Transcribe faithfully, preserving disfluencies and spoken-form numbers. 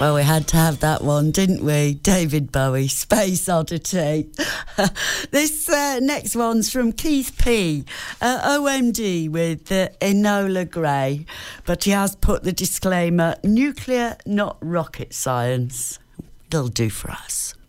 Well, we had to have that one, didn't we? David Bowie, Space Oddity. This uh, next one's from Keith P. Uh, O M D with uh, Enola Gray, but he has put the disclaimer, nuclear, not rocket science. It'll do for us.